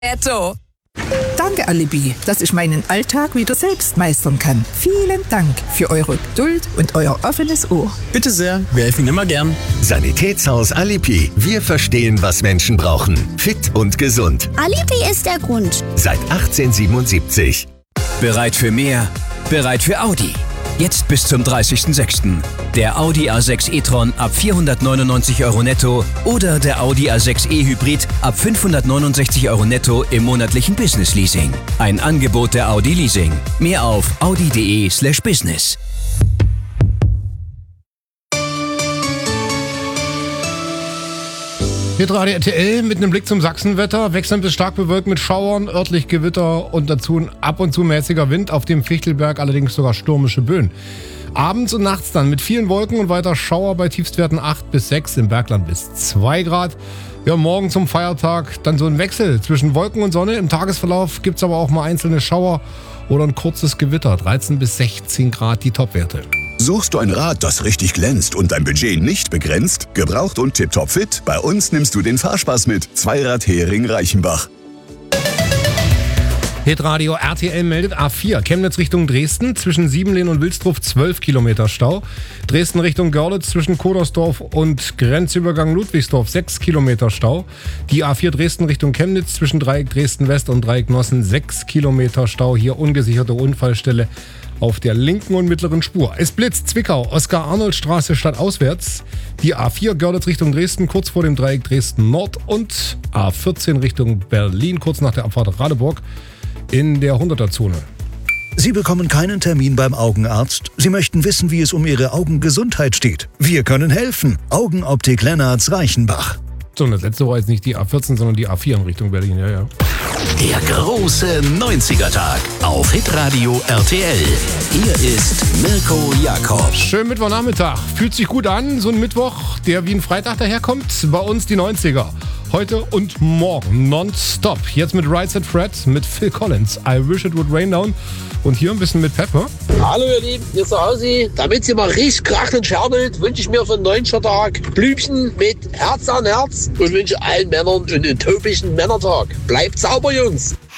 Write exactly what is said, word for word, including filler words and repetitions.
Netto. Danke, Alibi, dass ich meinen Alltag wieder selbst meistern kann. Vielen Dank für eure Geduld und euer offenes Ohr. Bitte sehr, wir helfen immer gern. Sanitätshaus Alibi. Wir verstehen, was Menschen brauchen. Fit und gesund. Alibi ist der Grund. Seit achtzehnhundertsiebenundsiebzig. Bereit für mehr? Bereit für Audi. Jetzt bis zum dreißigsten sechsten Der Audi A sechs e-tron ab vierhundertneunundneunzig Euro netto oder der Audi A sechs e-Hybrid ab fünfhundertneunundsechzig Euro netto im monatlichen Business-Leasing. Ein Angebot der Audi Leasing. Mehr auf audi.de slash business. Hitradio R T L mit einem Blick zum Sachsenwetter. Wechselnd bis stark bewölkt mit Schauern, örtlich Gewitter und dazu ein ab und zu mäßiger Wind. Auf dem Fichtelberg allerdings sogar stürmische Böen. Abends und nachts dann mit vielen Wolken und weiter Schauer bei Tiefstwerten acht bis sechs, im Bergland bis zwei Grad. Ja, morgen zum Feiertag dann so ein Wechsel zwischen Wolken und Sonne. Im Tagesverlauf gibt es aber auch mal einzelne Schauer oder ein kurzes Gewitter. dreizehn bis sechzehn Grad die Topwerte. Suchst du ein Rad, das richtig glänzt und dein Budget nicht begrenzt? Gebraucht und tipptopp fit? Bei uns nimmst du den Fahrspaß mit. Zweirad Hering Reichenbach. Hitradio R T L meldet A vier, Chemnitz Richtung Dresden, zwischen Siebenlehn und Wilsdruff zwölf Kilometer Stau. Dresden Richtung Görlitz zwischen Kodersdorf und Grenzübergang Ludwigsdorf sechs Kilometer Stau. Die A vier Dresden Richtung Chemnitz zwischen Dreieck Dresden West und Dreieck Nossen sechs Kilometer Stau. Hier ungesicherte Unfallstelle auf der linken und mittleren Spur. Es blitzt Zwickau, Oskar-Arnold-Straße stadtauswärts. Die A vier Görlitz Richtung Dresden kurz vor dem Dreieck Dresden Nord und A vierzehn Richtung Berlin kurz nach der Abfahrt Radeburg in der hunderter-Zone. Sie bekommen keinen Termin beim Augenarzt. Sie möchten wissen, wie es um Ihre Augengesundheit steht. Wir können helfen. Augenoptik Lennartz Reichenbach. So, und das letzte war jetzt nicht die A vierzehn, sondern die A vier in Richtung Berlin, ja, ja. Der große neunziger-Tag auf Hitradio R T L. Hier ist Mirko Jakob. Schönen Mittwochnachmittag. Fühlt sich gut an, so ein Mittwoch, der wie ein Freitag daherkommt. Bei uns die neunziger. Heute und morgen nonstop. Jetzt mit Right Said Fred, mit Phil Collins. I Wish It Would Rain Down. Und hier ein bisschen mit Pepper. Hallo ihr Lieben, hier ist der Hausi. Damit sie mal richtig kracht und scherbelt, wünsche ich mir für den neunziger-Tag Blümchen mit Herz an Herz und wünsche allen Männern einen utopischen Männertag. Bleibt sauber, Jungs.